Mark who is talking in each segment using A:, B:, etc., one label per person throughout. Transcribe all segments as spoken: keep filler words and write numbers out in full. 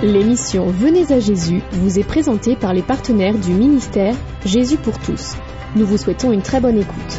A: L'émission Venez à Jésus vous est présentée par les partenaires du ministère Jésus pour tous. Nous vous souhaitons une très bonne écoute.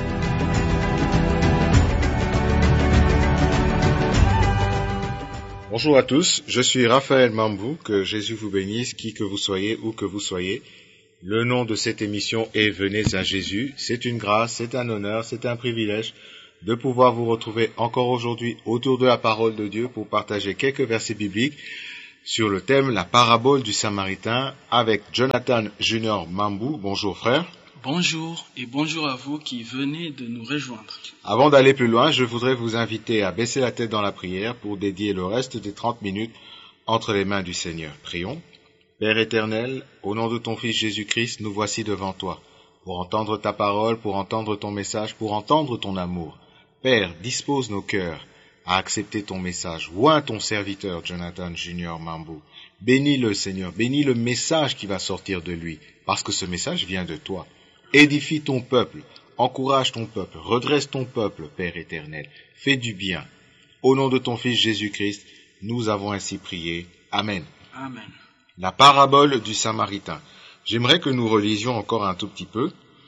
B: Bonjour à tous, je suis Raphaël Mambou, que Jésus vous bénisse, qui que vous soyez, où que vous soyez. Le nom de cette émission est Venez à Jésus. C'est une grâce, c'est un honneur, c'est un privilège de pouvoir vous retrouver encore aujourd'hui autour de la parole de Dieu pour partager quelques versets bibliques sur le thème la parabole du Samaritain avec Jonathan Junior Mambou. Bonjour frère.
C: Bonjour et bonjour à vous qui venez de nous rejoindre.
B: Avant d'aller plus loin, je voudrais vous inviter à baisser la tête dans la prière pour dédier le reste des trente minutes entre les mains du Seigneur. Prions. Père éternel, au nom de ton Fils Jésus-Christ, nous voici devant toi, pour entendre ta parole, pour entendre ton message, pour entendre ton amour. Père, dispose nos cœurs à accepter ton message. Oins ton serviteur, Jonathan Junior Mambou. Bénis-le, Seigneur, bénis le message qui va sortir de lui, parce que ce message vient de toi. Édifie ton peuple, encourage ton peuple, redresse ton peuple, Père éternel. Fais du bien. Au nom de ton Fils Jésus-Christ, nous avons ainsi prié. Amen.
C: Amen.
B: La parabole du Samaritain. J'aimerais que nous relisions encore un tout petit peu.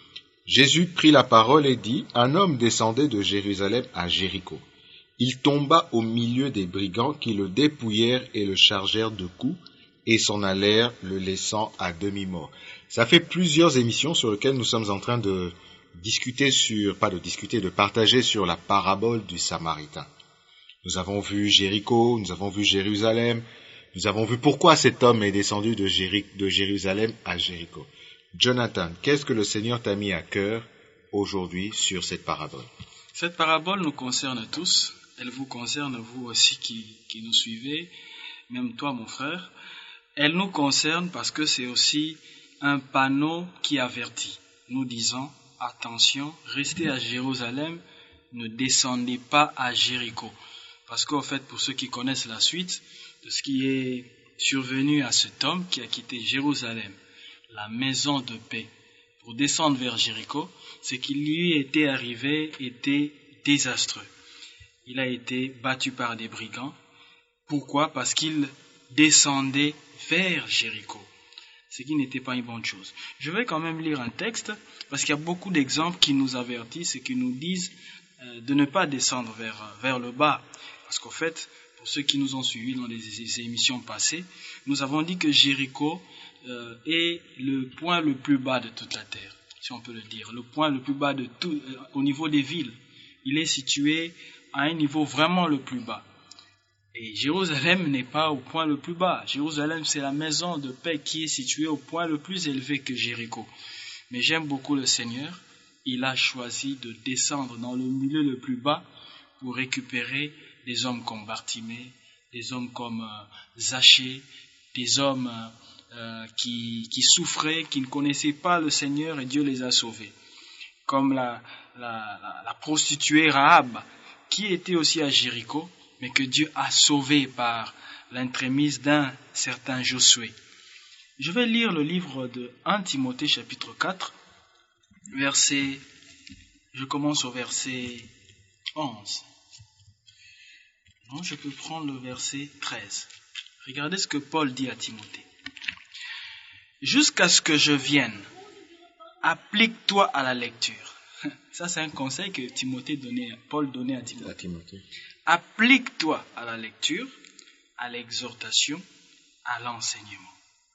B: Jésus prit la parole et dit, un homme descendait de Jérusalem à Jéricho. Il tomba au milieu des brigands qui le dépouillèrent et le chargèrent de coups et s'en allèrent, le laissant à demi-mort. Ça fait plusieurs émissions sur lesquelles nous sommes en train de discuter sur, pas de discuter, de partager sur la parabole du Samaritain. Nous avons vu Jéricho, nous avons vu Jérusalem, nous avons vu pourquoi cet homme est descendu de, Jéri- de Jérusalem à Jéricho. Jonathan, qu'est-ce que le Seigneur t'a mis à cœur aujourd'hui sur cette parabole?
C: Cette parabole nous concerne tous. Elle vous concerne, vous aussi qui, qui nous suivez, même toi mon frère. Elle nous concerne parce que c'est aussi un panneau qui avertit, nous disant, attention, restez à Jérusalem, ne descendez pas à Jéricho. Parce qu'en fait, pour ceux qui connaissent la suite de ce qui est survenu à cet homme qui a quitté Jérusalem, la maison de paix, pour descendre vers Jéricho, ce qui lui était arrivé était désastreux. Il a été battu par des brigands. Pourquoi? Parce qu'il descendait vers Jéricho, ce qui n'était pas une bonne chose. Je vais quand même lire un texte, parce qu'il y a beaucoup d'exemples qui nous avertissent et qui nous disent euh, de ne pas descendre vers, vers le bas. Parce qu'en fait, pour ceux qui nous ont suivis dans les, les émissions passées, nous avons dit que Jéricho euh, est le point le plus bas de toute la terre, si on peut le dire, le point le plus bas de tout, euh, au niveau des villes. Il est situé à un niveau vraiment le plus bas. Et Jérusalem n'est pas au point le plus bas. Jérusalem, c'est la maison de paix qui est située au point le plus élevé que Jéricho. Mais j'aime beaucoup le Seigneur. Il a choisi de descendre dans le milieu le plus bas pour récupérer des hommes comme Bartimée, des hommes comme euh, Zachée, des hommes euh, qui, qui souffraient, qui ne connaissaient pas le Seigneur et Dieu les a sauvés. Comme la, la, la, la prostituée Rahab, qui était aussi à Jéricho, mais que Dieu a sauvé par l'entremise d'un certain Josué. Je vais lire le livre de premier Timothée chapitre quatre, verset, je commence au verset onze. Non, je peux prendre le verset treize. Regardez ce que Paul dit à Timothée. Jusqu'à ce que je vienne, applique-toi à la lecture. Ça, c'est un conseil que Timothée donnait, Paul donnait à Timothée.
B: À Timothée.
C: Applique-toi à la lecture, à l'exhortation, à l'enseignement.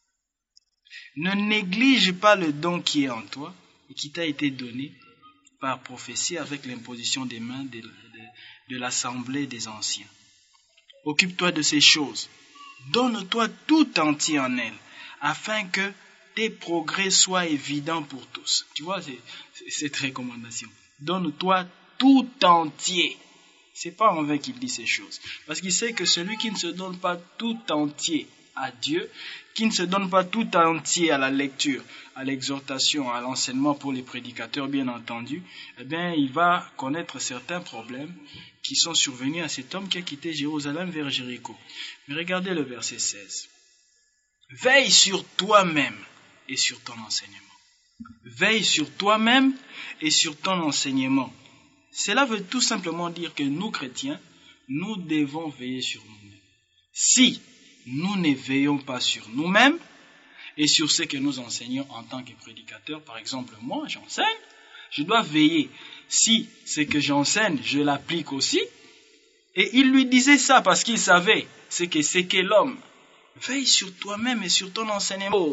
C: Ne néglige pas le don qui est en toi et qui t'a été donné par prophétie avec l'imposition des mains de, de, de l'assemblée des anciens. Occupe-toi de ces choses. Donne-toi tout entier en elles, afin que tes progrès soient évidents pour tous. Tu vois, c'est, c'est cette recommandation. Donne-toi tout entier. C'est pas en vain qu'il dit ces choses. Parce qu'il sait que celui qui ne se donne pas tout entier à Dieu, qui ne se donne pas tout entier à la lecture, à l'exhortation, à l'enseignement pour les prédicateurs, bien entendu, eh bien, il va connaître certains problèmes qui sont survenus à cet homme qui a quitté Jérusalem vers Jéricho. Mais regardez le verset seize. Veille sur toi-même et sur ton enseignement. Veille sur toi-même et sur ton enseignement. Cela veut tout simplement dire que nous, chrétiens, nous devons veiller sur nous-mêmes. Si nous ne veillons pas sur nous-mêmes et sur ce que nous enseignons en tant que prédicateurs. Par exemple, moi, j'enseigne, je dois veiller. Si ce que j'enseigne, je l'applique aussi. Et il lui disait ça parce qu'il savait ce que c'est que l'homme. Veille sur toi-même et sur ton enseignement.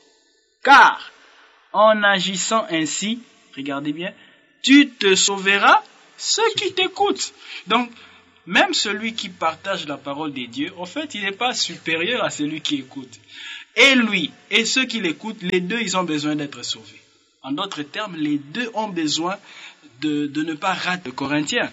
C: Car, en agissant ainsi, regardez bien, tu te sauveras ceux qui t'écoutent. Donc, même celui qui partage la parole de Dieu, en fait, il n'est pas supérieur à celui qui écoute. Et lui, et ceux qui l'écoutent, les deux, ils ont besoin d'être sauvés. En d'autres termes, les deux ont besoin de, de ne pas rater. Le Corinthien,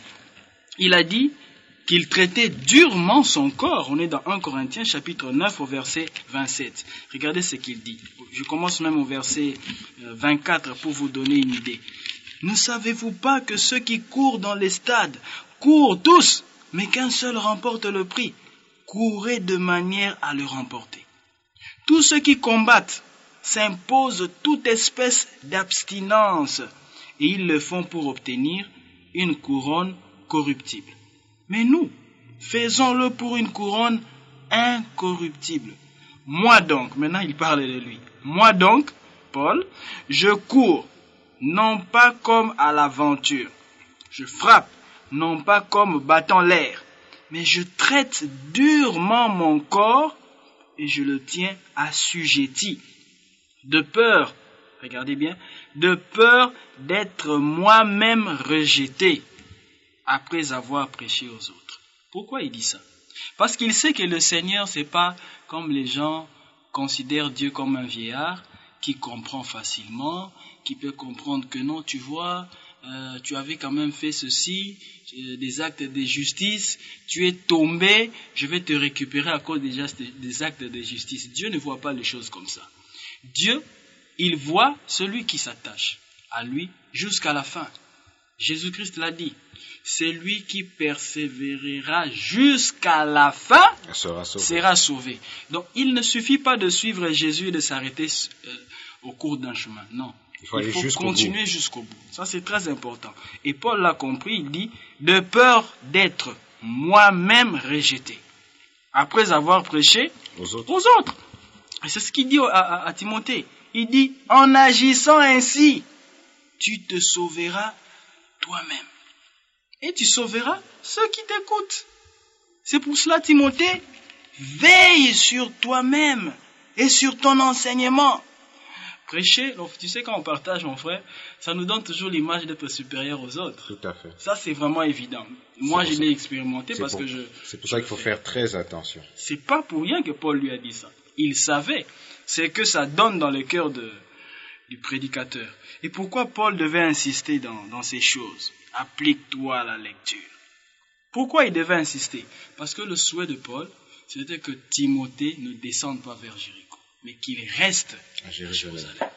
C: il a dit qu'il traitait durement son corps. On est dans un Corinthiens chapitre neuf au verset vingt-sept. Regardez ce qu'il dit. Je commence même au verset vingt-quatre pour vous donner une idée. Ne savez-vous pas que ceux qui courent dans les stades courent tous, mais qu'un seul remporte le prix? Courez de manière à le remporter. Tous ceux qui combattent s'imposent toute espèce d'abstinence et ils le font pour obtenir une couronne corruptible. Mais nous, faisons-le pour une couronne incorruptible. Moi donc, maintenant il parle de lui, moi donc, Paul, je cours, non pas comme à l'aventure, je frappe, non pas comme battant l'air, mais je traite durement mon corps et je le tiens assujetti, de peur, regardez bien, de peur d'être moi-même rejeté après avoir prêché aux autres. Pourquoi il dit ça? Parce qu'il sait que le Seigneur, c'est pas comme les gens considèrent Dieu comme un vieillard qui comprend facilement, qui peut comprendre que non, tu vois, euh, tu avais quand même fait ceci, euh, des actes de justice, tu es tombé, je vais te récupérer à cause des, des actes de justice. Dieu ne voit pas les choses comme ça. Dieu, il voit celui qui s'attache à lui jusqu'à la fin. Jésus-Christ l'a dit. C'est lui qui persévérera jusqu'à la fin
B: sera sauvé.
C: sera sauvé. Donc, il ne suffit pas de suivre Jésus et de s'arrêter euh, au cours d'un chemin. Non.
B: Il faut,
C: il faut
B: jusqu'au
C: continuer
B: bout.
C: jusqu'au bout. Ça, c'est très important. Et Paul l'a compris, il dit, de peur d'être moi-même rejeté. Après avoir prêché
B: aux autres.
C: Aux autres. Et c'est ce qu'il dit à, à, à Timothée. Il dit, en agissant ainsi, tu te sauveras toi-même. Et tu sauveras ceux qui t'écoutent. C'est pour cela, Timothée, veille sur toi-même et sur ton enseignement. Prêcher, donc, tu sais, quand on partage, mon frère, ça nous donne toujours l'image d'être supérieur aux autres.
B: Tout à fait.
C: Ça, c'est vraiment évident. Moi, je l'ai expérimenté parce
B: pour,
C: que je...
B: C'est pour ça qu'il faut
C: fais.
B: faire très attention.
C: C'est pas pour rien que Paul lui a dit ça. Il savait. C'est que ça donne dans le cœur de, du prédicateur. Et pourquoi Paul devait insister dans, dans ces choses? Applique-toi à la lecture. Pourquoi il devait insister? Parce que le souhait de Paul, c'était que Timothée ne descende pas vers Jéricho, mais qu'il reste à Jérusalem.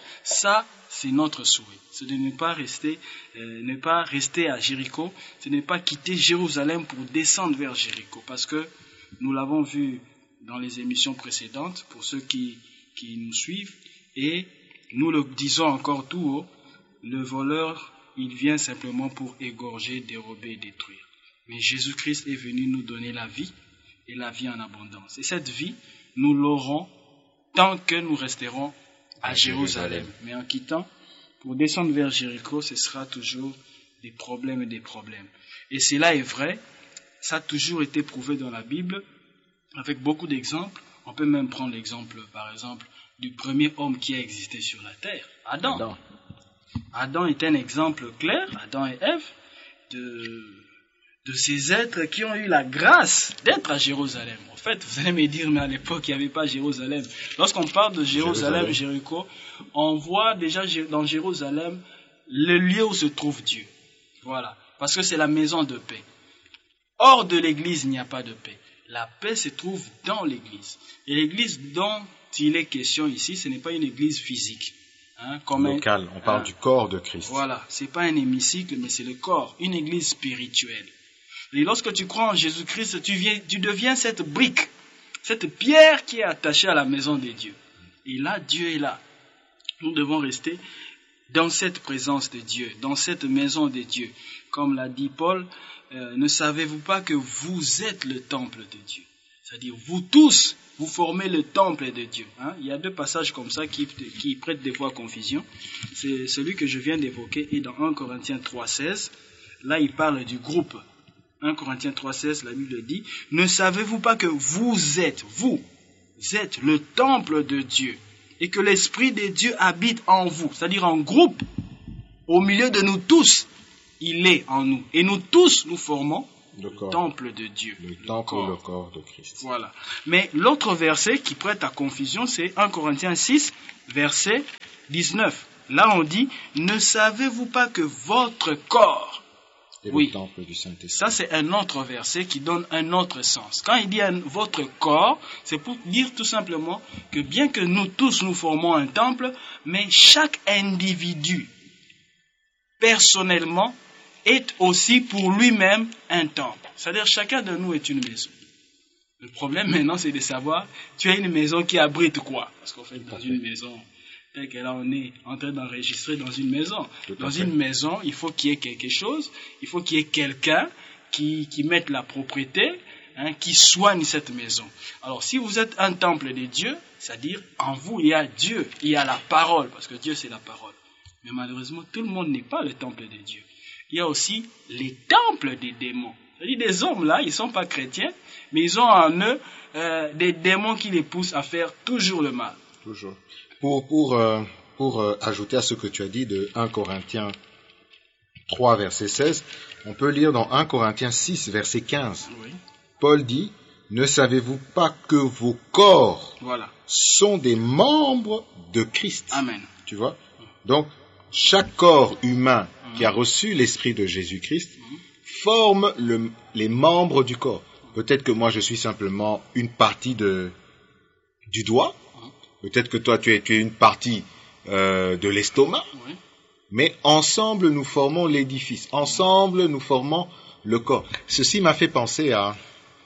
C: Ça, c'est notre souhait. C'est de ne pas rester, euh, ne pas rester à Jéricho, c'est de ne pas quitter Jérusalem pour descendre vers Jéricho. Parce que nous l'avons vu dans les émissions précédentes, pour ceux qui, qui nous suivent, et nous le disons encore tout haut, le voleur, il vient simplement pour égorger, dérober et détruire. Mais Jésus-Christ est venu nous donner la vie et la vie en abondance. Et cette vie, nous l'aurons tant que nous resterons à, à Jérusalem. Jérusalem. Mais en quittant, pour descendre vers Jéricho, ce sera toujours des problèmes et des problèmes. Et cela est vrai, ça a toujours été prouvé dans la Bible, avec beaucoup d'exemples. On peut même prendre l'exemple, par exemple, du premier homme qui a existé sur la terre, Adam. Adam. Adam est un exemple clair, Adam et Ève, de, de ces êtres qui ont eu la grâce d'être à Jérusalem. En fait, vous allez me dire, mais à l'époque, il n'y avait pas Jérusalem. Lorsqu'on parle de Jérusalem, Jérusalem, Jéricho, on voit déjà dans Jérusalem le lieu où se trouve Dieu. Voilà, parce que c'est la maison de paix. Hors de l'église, il n'y a pas de paix. La paix se trouve dans l'église. Et l'église dont il est question ici, ce n'est pas une église physique. Hein, comme
B: local,
C: un,
B: on parle
C: hein,
B: du corps de Christ.
C: Voilà, c'est pas un hémicycle, mais c'est le corps, une église spirituelle. Et lorsque tu crois en Jésus-Christ, tu, viens, tu deviens cette brique, cette pierre qui est attachée à la maison de Dieu. Et là, Dieu est là. Nous devons rester dans cette présence de Dieu, dans cette maison de Dieu. Comme l'a dit Paul, euh, ne savez-vous pas que vous êtes le temple de Dieu? C'est-à-dire, vous tous, vous formez le temple de Dieu. Hein? Il y a deux passages comme ça qui, qui prêtent des fois confusion. C'est celui que je viens d'évoquer et dans un Corinthiens trois seize, là il parle du groupe. un Corinthiens trois seize, la Bible dit, « Ne savez-vous pas que vous êtes, vous, êtes le temple de Dieu et que l'Esprit de Dieu habite en vous ?» C'est-à-dire en groupe, au milieu de nous tous, il est en nous. Et nous tous, nous formons le, le temple de Dieu.
B: Le, le temple corps. Le corps de Christ.
C: Voilà. Mais l'autre verset qui prête à confusion, c'est un Corinthiens six, verset dix-neuf. Là, on dit, « Ne savez-vous pas que votre corps... »
B: Et
C: oui,
B: le temple du Saint-Esprit.
C: Ça c'est un autre verset qui donne un autre sens. Quand il dit un, votre corps, c'est pour dire tout simplement que bien que nous tous nous formons un temple, mais chaque individu, personnellement, est aussi pour lui-même un temple. C'est-à-dire chacun de nous est une maison. Le problème maintenant c'est de savoir, tu as une maison qui abrite quoi? Parce qu'en fait dans une maison... Et que là, on est en train d'enregistrer dans une maison. Dans une maison, il faut qu'il y ait quelque chose, il faut qu'il y ait quelqu'un qui, qui mette la propriété, hein, qui soigne cette maison. Alors, si vous êtes un temple de Dieu, c'est-à-dire, en vous, il y a Dieu, il y a la parole, parce que Dieu, c'est la parole. Mais malheureusement, tout le monde n'est pas le temple de Dieu. Il y a aussi les temples des démons. C'est-à-dire, des hommes, là, ils ne sont pas chrétiens, mais ils ont en eux euh, des démons qui les poussent à faire toujours le mal.
B: Toujours. Pour, pour, euh, pour euh, ajouter à ce que tu as dit de un Corinthiens trois, verset seize, on peut lire dans un Corinthiens six, verset quinze. Oui. Paul dit, « Ne savez-vous pas que vos corps voilà. sont des membres de Christ ?»
C: Amen.
B: Tu vois? Donc, chaque corps humain mmh. qui a reçu l'Esprit de Jésus-Christ mmh. forme le, les membres du corps. Peut-être que moi, je suis simplement une partie de, du doigt. Peut-être que toi, tu es, tu es une partie euh, de l'estomac, oui. mais ensemble, nous formons l'édifice. Ensemble, nous formons le corps. Ceci m'a fait penser à,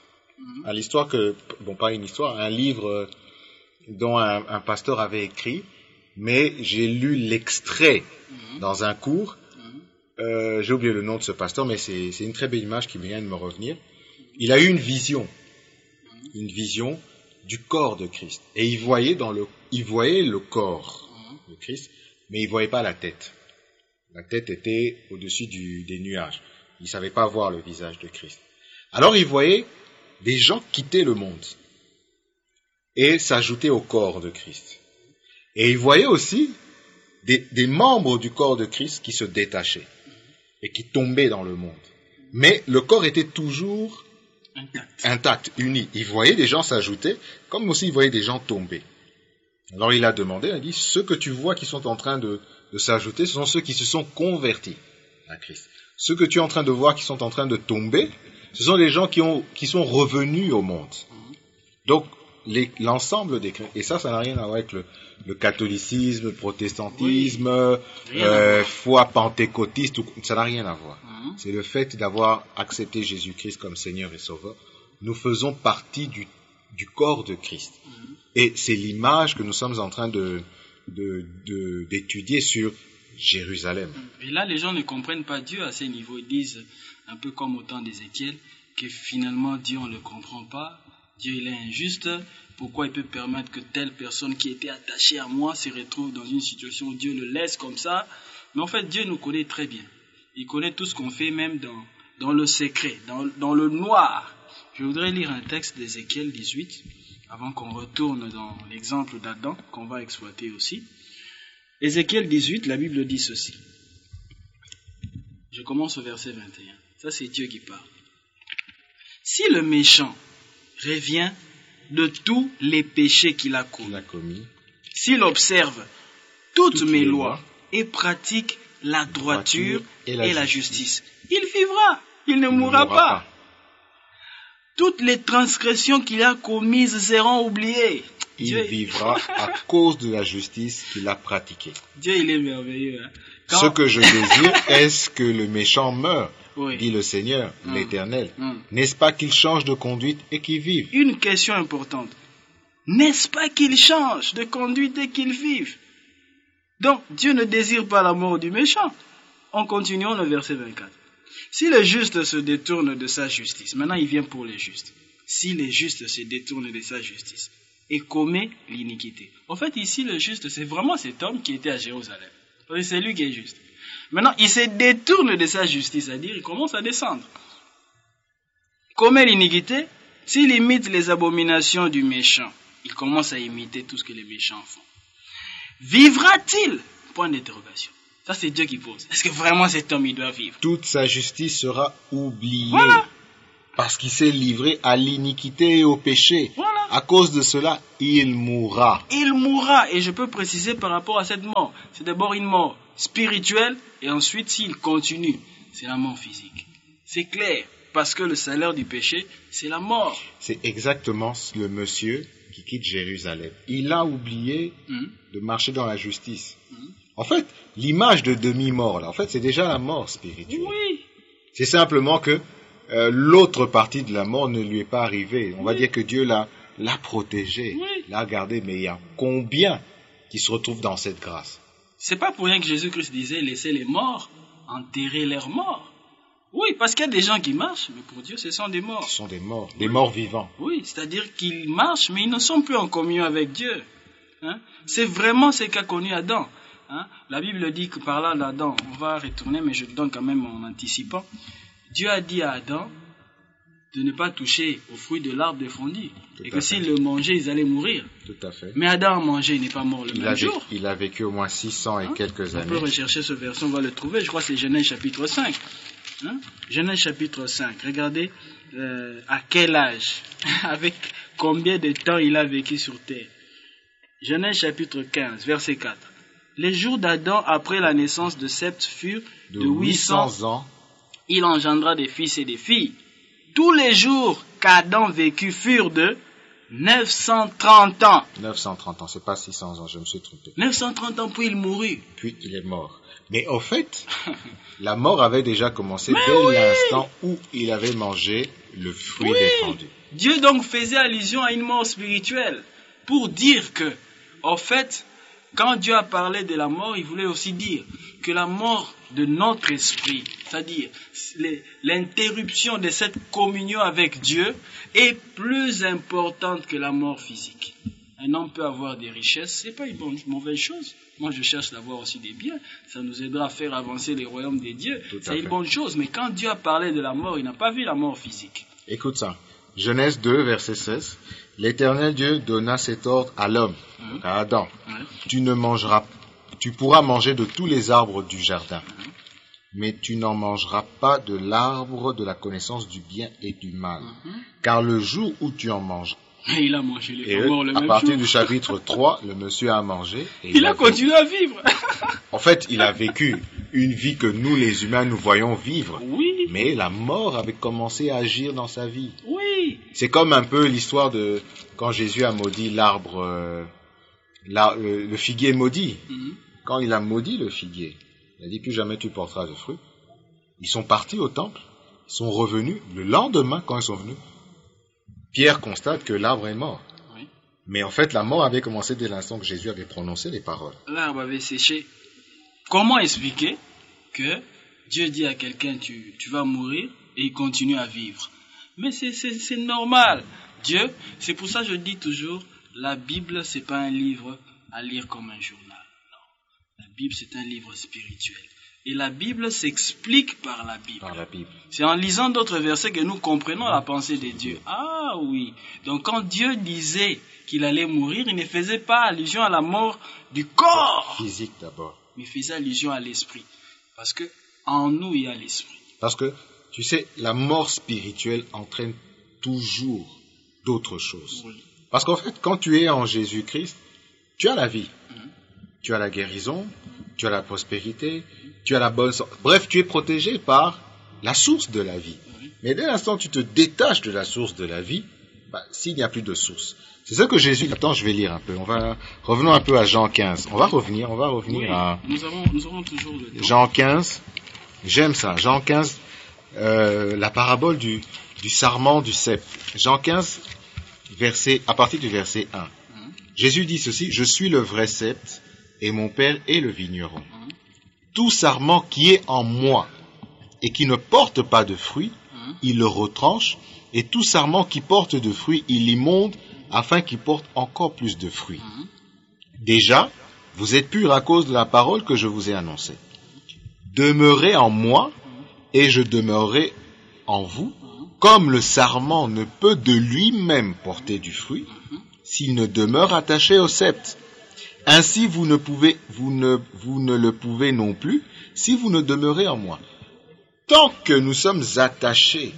B: à l'histoire que, bon, pas une histoire, un livre dont un, un pasteur avait écrit, mais j'ai lu l'extrait mm-hmm. dans un cours. Mm-hmm. Euh, j'ai oublié le nom de ce pasteur, mais c'est, c'est une très belle image qui vient de me revenir. Il a eu une vision, mm-hmm. une vision du corps de Christ. Et il voyait dans le, il voyait le corps de Christ, mais il voyait pas la tête. La tête était au-dessus du, des nuages. Il savait pas voir le visage de Christ. Alors il voyait des gens quitter le monde et s'ajouter au corps de Christ. Et il voyait aussi des, des membres du corps de Christ qui se détachaient et qui tombaient dans le monde. Mais le corps était toujours Intact. Intact, uni. Il voyait des gens s'ajouter, comme aussi il voyait des gens tomber. Alors il a demandé, il a dit, ceux que tu vois qui sont en train de, de s'ajouter, ce sont ceux qui se sont convertis à Christ. Ceux que tu es en train de voir qui sont en train de tomber, ce sont les gens qui, ont, qui sont revenus au monde. Mm-hmm. Donc, les, l'ensemble des chrétiens, et ça, ça n'a rien à voir avec le, le catholicisme, le protestantisme, oui. euh, foi pentecôtiste, ça n'a rien à voir. Mm-hmm. C'est le fait d'avoir accepté Jésus-Christ comme Seigneur et Sauveur. Nous faisons partie du, du corps de Christ. Mm-hmm. Et c'est l'image que nous sommes en train de, de, de, d'étudier sur Jérusalem.
C: Et là, les gens ne comprennent pas Dieu à ces niveaux. Ils disent, un peu comme au temps d'Ézéchiel, que finalement Dieu, on ne le comprend pas. Dieu, il est injuste. Pourquoi il peut permettre que telle personne qui était attachée à moi se retrouve dans une situation où Dieu le laisse comme ça? Mais en fait, Dieu nous connaît très bien. Il connaît tout ce qu'on fait, même dans, dans le secret, dans, dans le noir. Je voudrais lire un texte d'Ézéchiel dix-huit, avant qu'on retourne dans l'exemple d'Adam, qu'on va exploiter aussi. Ézéchiel dix-huit, la Bible dit ceci. Je commence au verset vingt et un. Ça, c'est Dieu qui parle. Si le méchant revient de tous les péchés qu'il a commis,
B: a commis.
C: S'il observe toutes, toutes mes lois, lois et pratique la droiture, droiture et, la, et la justice, il vivra, il ne il mourra, mourra pas. pas. Toutes les transgressions qu'il a commises seront oubliées.
B: Il
C: Dieu...
B: vivra à cause de la justice qu'il a pratiquée.
C: Dieu, il est merveilleux. Hein?
B: Quand... Ce que je désire, est-ce que le méchant meure, oui. dit le Seigneur, mmh. l'Éternel. Mmh. N'est-ce pas qu'il change de conduite et qu'il vive?
C: Une question importante. N'est-ce pas qu'il change de conduite et qu'il vive? Donc, Dieu ne désire pas la mort du méchant. En continuant le verset vingt-quatre. Si le juste se détourne de sa justice, maintenant il vient pour les justes. si le juste se détourne de sa justice et commet l'iniquité. En fait, ici, le juste, c'est vraiment cet homme qui était à Jérusalem. C'est lui qui est juste. Maintenant, il se détourne de sa justice, c'est-à-dire il commence à descendre. Commet l'iniquité, s'il imite les abominations du méchant, il commence à imiter tout ce que les méchants font. Vivra-t-il? Point d'interrogation. Ça, c'est Dieu qui pose. Est-ce que vraiment cet homme, il doit vivre?
B: Toute sa justice sera oubliée.
C: Voilà.
B: Parce qu'il s'est livré à l'iniquité et au péché.
C: Voilà.
B: À cause de cela, il mourra.
C: Il mourra. Et je peux préciser par rapport à cette mort. C'est d'abord une mort spirituelle. Et ensuite, s'il continue, c'est la mort physique. C'est clair. Parce que le salaire du péché, c'est la mort.
B: C'est exactement le monsieur qui quitte Jérusalem. Il a oublié mmh. de marcher dans la justice. Mmh. En fait, l'image de demi-mort, là, en fait, c'est déjà la mort spirituelle.
C: Oui.
B: C'est simplement que euh, l'autre partie de la mort ne lui est pas arrivée. On oui. va dire que Dieu l'a, l'a protégé,
C: oui.
B: l'a gardé. Mais il y a combien qui se retrouvent dans cette grâce?
C: C'est pas pour rien que Jésus-Christ disait, laissez les morts enterrer leurs morts. Oui, parce qu'il y a des gens qui marchent, mais pour Dieu, ce sont des morts.
B: Ce sont des morts,
C: oui.
B: des morts vivants.
C: Oui, c'est-à-dire qu'ils marchent, mais ils ne sont plus en communion avec Dieu. Hein? C'est vraiment ce qu'a connu Adam. Hein? La Bible dit que par là, d'Adam, on va retourner, mais je le donne quand même en anticipant. Dieu a dit à Adam de ne pas toucher au fruit de l'arbre défendu. Tout et que s'ils le mangeaient, ils allaient mourir.
B: Tout à fait.
C: Mais Adam a mangé, il n'est pas mort le
B: il
C: même
B: a
C: jour.
B: Vécu, il a vécu au moins six cents et hein? quelques années.
C: On peut rechercher ce verset, on va le trouver. Je crois que c'est Genèse chapitre cinq. Hein? Genèse chapitre cinq. Regardez euh, à quel âge, avec combien de temps il a vécu sur terre. Genèse chapitre quinze, verset quatre. Les jours d'Adam après la naissance de Seth furent de, de huit cents ans. Il engendra des fils et des filles. Tous les jours qu'Adam vécut furent de neuf cent trente ans.
B: neuf cent trente ans, c'est pas six cents ans, je me suis trompé.
C: neuf cent trente ans, puis il mourut.
B: Puis il est mort. Mais au fait, la mort avait déjà commencé
C: Mais
B: dès
C: oui.
B: l'instant où il avait mangé le fruit
C: oui.
B: défendu.
C: Dieu donc faisait allusion à une mort spirituelle pour dire que, en fait, quand Dieu a parlé de la mort, il voulait aussi dire que la mort de notre esprit, c'est-à-dire les, l'interruption de cette communion avec Dieu, est plus importante que la mort physique. Un homme peut avoir des richesses, c'est pas une bonne, mauvaise chose. Moi, je cherche d'avoir aussi des biens. Ça nous aidera à faire avancer les royaumes des dieux. C'est une bonne chose. Mais quand Dieu a parlé de la mort, il n'a pas vu la mort physique.
B: Écoute ça. Genèse deux, verset seize. L'Éternel Dieu donna cet ordre à l'homme, mmh. à Adam. Mmh. Tu ne mangeras, tu pourras manger de tous les arbres du jardin, mmh. mais tu n'en mangeras pas de l'arbre de la connaissance du bien et du mal. Mmh. Car le jour où tu en manges,
C: et il a mangé les
B: et
C: morts le
B: à
C: même
B: partir
C: jour.
B: Du chapitre trois, le monsieur a mangé. Et
C: il, il a, a continué à vivre.
B: En fait, il a vécu une vie que nous, les humains, nous voyons vivre.
C: Oui.
B: Mais la mort avait commencé à agir dans sa vie.
C: Oui.
B: C'est comme un peu l'histoire de quand Jésus a maudit l'arbre, euh, la, le, le figuier maudit. Mm-hmm. Quand il a maudit le figuier, il a dit plus jamais tu porteras de fruits. Ils sont partis au temple, ils sont revenus. Le lendemain, quand ils sont venus, Pierre constate que l'arbre est mort. Oui. Mais en fait, la mort avait commencé dès l'instant que Jésus avait prononcé les paroles.
C: L'arbre avait séché. Comment expliquer que Dieu dit à quelqu'un tu, tu vas mourir et il continue à vivre? Mais c'est, c'est, c'est normal. Dieu, c'est pour ça que je dis toujours, la Bible, c'est pas un livre à lire comme un journal. Non. La Bible, c'est un livre spirituel. Et la Bible s'explique par la Bible.
B: Par la Bible.
C: C'est en lisant d'autres versets que nous comprenons la pensée de Dieu. Ah oui. Donc quand Dieu disait qu'il allait mourir, il ne faisait pas allusion à la mort du corps.
B: Physique d'abord.
C: Mais il faisait allusion à l'esprit. Parce que en nous, il y a l'esprit.
B: Parce que, tu sais, la mort spirituelle entraîne toujours d'autres choses. Oui. Parce qu'en fait, quand tu es en Jésus-Christ, tu as la vie. Mm-hmm. Tu as la guérison, tu as la prospérité, tu as la bonne santé. Bref, tu es protégé par la source de la vie. Oui. Mais dès l'instant où tu te détaches de la source de la vie, bah, s'il n'y a plus de source. C'est ça que Jésus... Attends, je vais lire un peu. On va... Revenons un peu à Jean quinze. On va revenir, on va revenir
C: oui,
B: à...
C: Nous avons, nous avons toujours le temps.
B: Jean quinze. J'aime ça. Jean quinze, euh, la parabole du, du sarment du cep. Jean quinze, verset, à partir du verset un. Hum. Jésus dit ceci, « Je suis le vrai cep, et mon Père est le vigneron. Hum. Tout sarment qui est en moi, et qui ne porte pas de fruit, hum. il le retranche, et tout sarment qui porte de fruits, il l'immonde, afin qu'il porte encore plus de fruits. Déjà, vous êtes purs à cause de la parole que je vous ai annoncée. Demeurez en moi, et je demeurerai en vous, comme le sarment ne peut de lui-même porter du fruit, s'il ne demeure attaché au sceptre. Ainsi, vous ne pouvez, vous ne, vous ne le pouvez non plus, si vous ne demeurez en moi. Tant que nous sommes attachés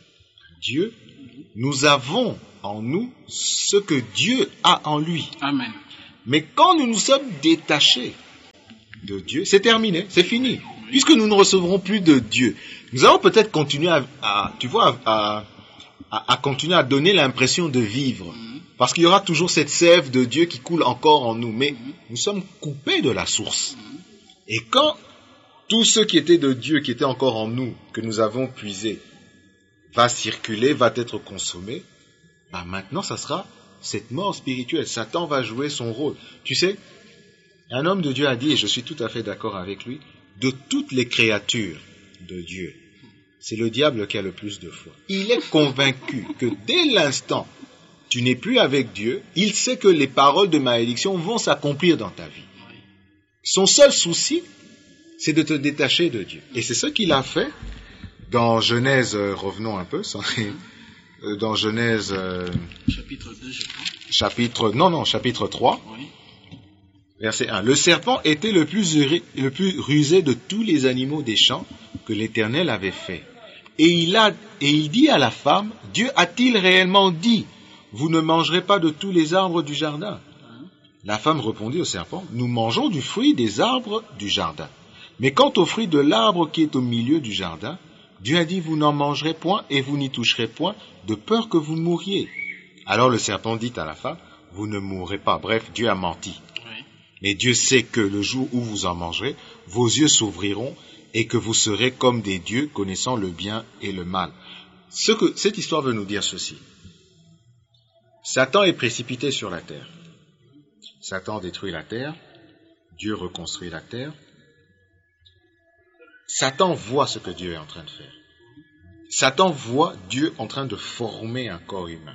B: à Dieu, nous avons en nous ce que Dieu a en lui.
C: Amen.
B: Mais quand nous nous sommes détachés de Dieu, c'est terminé, c'est fini. Puisque nous ne recevrons plus de Dieu, nous allons peut-être continuer à, à tu vois, à, à, à continuer à donner l'impression de vivre. Parce qu'il y aura toujours cette sève de Dieu qui coule encore en nous. Mais nous sommes coupés de la source. Et quand tout ce qui était de Dieu, qui était encore en nous, que nous avons puisé, va circuler, va être consommé, bah maintenant ça sera cette mort spirituelle. Satan va jouer son rôle. Tu sais, un homme de Dieu a dit, et je suis tout à fait d'accord avec lui, de toutes les créatures de Dieu, c'est le diable qui a le plus de foi. Il est convaincu que dès l'instant tu n'es plus avec Dieu, il sait que les paroles de malédiction vont s'accomplir dans ta vie. Son seul souci, c'est de te détacher de Dieu. Et c'est ce qu'il a fait dans Genèse, euh, revenons un peu, sans, euh, dans Genèse... Euh,
C: chapitre deux, je crois.
B: Chapitre, non, non, chapitre trois,
C: Oui.
B: verset un. Le serpent était le plus, le plus rusé de tous les animaux des champs que l'Éternel avait fait. Et il, a, et il dit à la femme, Dieu a-t-il réellement dit, vous ne mangerez pas de tous les arbres du jardin? La femme répondit au serpent, nous mangeons du fruit des arbres du jardin. Mais quant au fruit de l'arbre qui est au milieu du jardin, Dieu a dit, vous n'en mangerez point et vous n'y toucherez point, de peur que vous mouriez. Alors le serpent dit à la femme, vous ne mourrez pas. Bref, Dieu a menti.
C: Oui.
B: Mais Dieu sait que le jour où vous en mangerez, vos yeux s'ouvriront et que vous serez comme des dieux connaissant le bien et le mal. Ce que cette histoire veut nous dire ceci. Satan est précipité sur la terre. Satan détruit la terre. Dieu reconstruit la terre. Satan voit ce que Dieu est en train de faire. Satan voit Dieu en train de former un corps humain,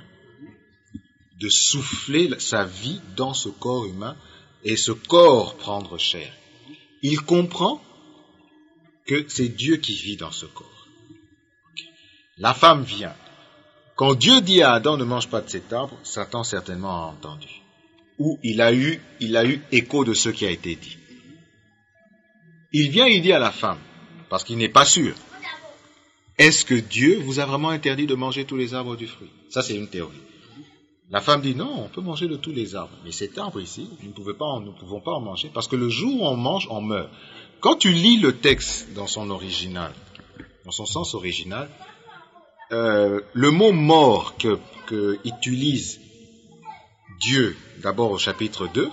B: de souffler sa vie dans ce corps humain et ce corps prendre chair. Il comprend que c'est Dieu qui vit dans ce corps. Okay. La femme vient. Quand Dieu dit à Adam ne mange pas de cet arbre, Satan certainement a entendu. Ou il a eu, il a eu écho de ce qui a été dit. Il vient et il dit à la femme, parce qu'il n'est pas sûr, est-ce que Dieu vous a vraiment interdit de manger tous les arbres du fruit? Ça, c'est une théorie. La femme dit, non, on peut manger de tous les arbres. Mais cet arbre ici, nous ne pouvons pas en, nous ne pouvons pas en manger, parce que le jour où on mange, on meurt. Quand tu lis le texte dans son original, dans son sens original, euh, le mot mort que, que utilise Dieu, d'abord au chapitre deux,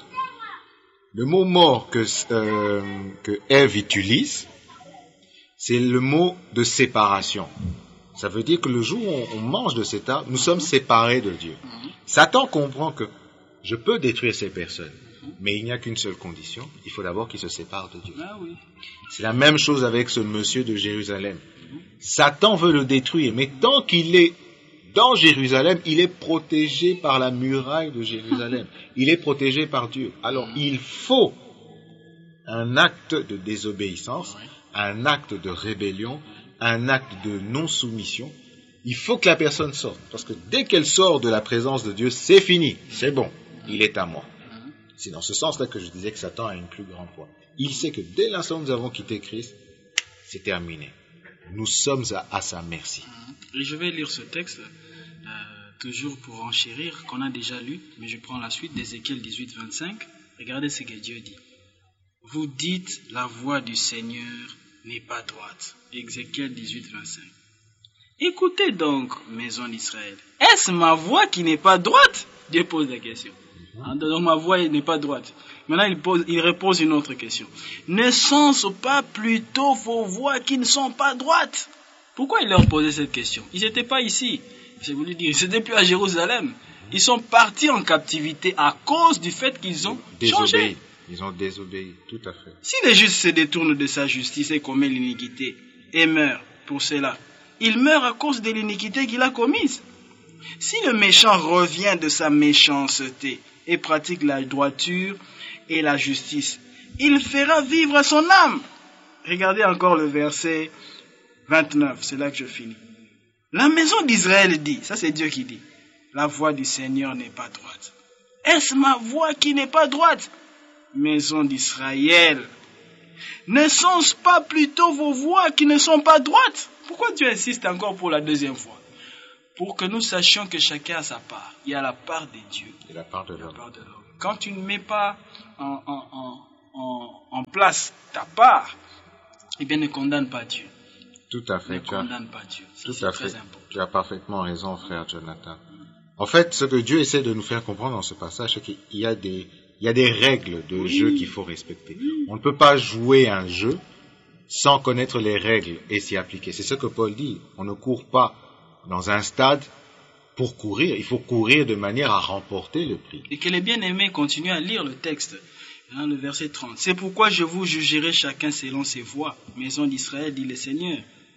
B: le mot mort que, euh, que Ève utilise, c'est le mot de séparation. Ça veut dire que le jour où on mange de cet arbre, nous sommes séparés de Dieu. Satan comprend que je peux détruire ces personnes, mais il n'y a qu'une seule condition, il faut d'abord qu'ils se séparent de Dieu.
C: Ah oui.
B: C'est la même chose avec ce monsieur de Jérusalem. Satan veut le détruire, mais tant qu'il est dans Jérusalem, il est protégé par la muraille de Jérusalem. Il est protégé par Dieu. Alors, il faut un acte de désobéissance, un acte de rébellion, un acte de non-soumission. Il faut que la personne sorte. Parce que dès qu'elle sort de la présence de Dieu, c'est fini. C'est bon. Il est à moi. C'est dans ce sens-là que je disais que Satan a une plus grande foi. Il sait que dès l'instant où nous avons quitté Christ, c'est terminé. Nous sommes à, à sa merci.
C: Et je vais lire ce texte, euh, toujours pour enchérir, qu'on a déjà lu, mais je prends la suite d'Ézéchiel dix-huit, vingt-cinq. Regardez ce que Dieu dit. Vous dites, la voix du Seigneur n'est pas droite. Ézéchiel dix-huit, vingt-cinq. Écoutez donc, maison d'Israël. Est-ce ma voix qui n'est pas droite? Dieu pose la question. Donc ma voix n'est pas droite. Maintenant, il, pose, il repose une autre question. Ne sont-ce pas plutôt vos voix qui ne sont pas droites? Pourquoi il leur posait cette question? Ils n'étaient pas ici. Je voulais dire, ils n'étaient plus à Jérusalem. Ils sont partis en captivité à cause du fait qu'ils ont
B: désobéi.
C: changé.
B: Ils ont désobéi, tout à fait.
C: Si les justes se détournent de sa justice et commettent l'iniquité et meurent pour cela, il meurt à cause de l'iniquité qu'il a commise. Si le méchant revient de sa méchanceté et pratique la droiture et la justice, il fera vivre son âme. Regardez encore le verset vingt-neuf, c'est là que je finis. La maison d'Israël dit, ça c'est Dieu qui dit, la voie du Seigneur n'est pas droite. Est-ce ma voie qui n'est pas droite? Maison d'Israël, ne sont-ce pas plutôt vos voies qui ne sont pas droites? Pourquoi Dieu insiste encore pour la deuxième fois? Pour que nous sachions que chacun a sa part. Il y a la part de Dieu
B: et la part de l'homme.
C: Quand tu ne mets pas en, en, en, en, en place ta part, eh bien ne condamne pas Dieu.
B: Tout à fait.
C: Ne
B: tu
C: condamne
B: as,
C: pas Dieu. Ça,
B: tout
C: c'est
B: à
C: très
B: fait.
C: important.
B: Tu as parfaitement raison, frère Jonathan. En fait, ce que Dieu essaie de nous faire comprendre dans ce passage, c'est qu'il y a des, il y a des règles de oui. jeu qu'il faut respecter. Oui. On ne peut pas jouer un jeu sans connaître les règles et s'y appliquer. C'est ce que Paul dit. On ne court pas dans un stade pour courir. Il faut courir de manière à remporter le prix.
C: Et que les bien-aimés continuent à lire le texte. Dans le verset trente. C'est pourquoi je vous jugerai chacun selon ses voies. Maison d'Israël, dit le Seigneur.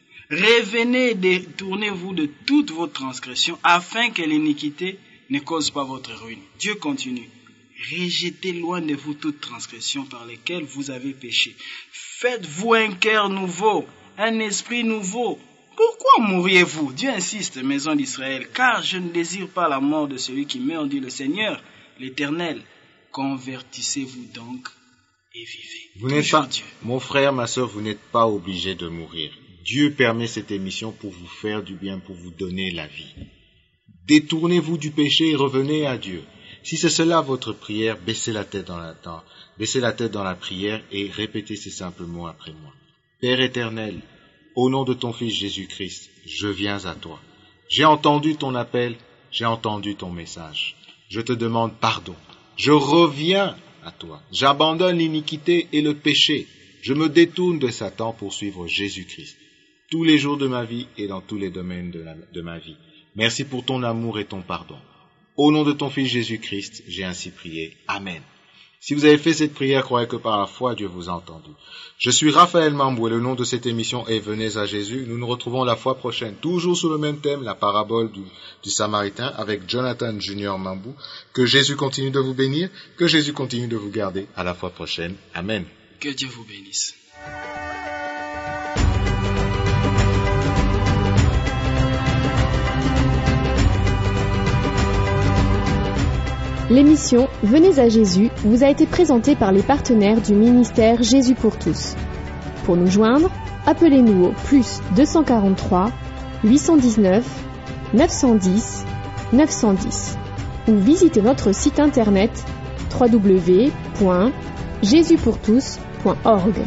C: Revenez et détournez-vous de toutes vos transgressions afin que l'iniquité ne cause pas votre ruine. Dieu continue. Rejetez loin de vous toute transgression par lesquelles vous avez péché. Faites-vous un cœur nouveau, un esprit nouveau. Pourquoi mourriez-vous? Dieu insiste, maison d'Israël, car je ne désire pas la mort de celui qui meurt, dit le Seigneur, l'Éternel. Convertissez-vous donc et vivez.
B: Vous n'êtes pas, Dieu. Mon frère, ma sœur, vous n'êtes pas obligé de mourir. Dieu permet cette émission pour vous faire du bien, pour vous donner la vie. Détournez-vous du péché et revenez à Dieu. Si c'est cela votre prière, baissez la tête dans la tente, baissez la tête dans la prière et répétez ces simples mots après moi. Père éternel, au nom de ton Fils Jésus-Christ, je viens à toi. J'ai entendu ton appel, j'ai entendu ton message. Je te demande pardon. Je reviens à toi. J'abandonne l'iniquité et le péché. Je me détourne de Satan pour suivre Jésus-Christ. Tous les jours de ma vie et dans tous les domaines de, la, de ma vie. Merci pour ton amour et ton pardon. Au nom de ton Fils Jésus-Christ, j'ai ainsi prié. Amen. Si vous avez fait cette prière, croyez que par la foi, Dieu vous a entendu. Je suis Raphaël Mambou et le nom de cette émission est Venez à Jésus. Nous nous retrouvons la fois prochaine, toujours sur le même thème, la parabole du, du Samaritain, avec Jonathan Junior Mambou. Que Jésus continue de vous bénir, que Jésus continue de vous garder. À la fois prochaine. Amen.
C: Que Dieu vous bénisse.
A: L'émission Venez à Jésus vous a été présentée par les partenaires du ministère Jésus pour tous. Pour nous joindre, appelez-nous au plus deux cent quarante-trois, huit cent dix-neuf, neuf cent dix, neuf cent dix ou visitez notre site internet w w w point jésus pour tous point org.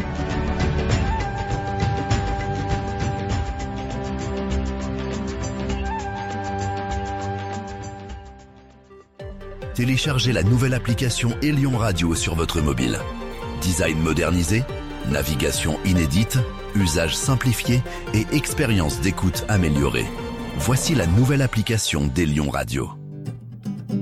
D: Téléchargez la nouvelle application Elion Radio sur votre mobile. Design modernisé, navigation inédite, usage simplifié et expérience d'écoute améliorée. Voici la nouvelle application d'Elion Radio.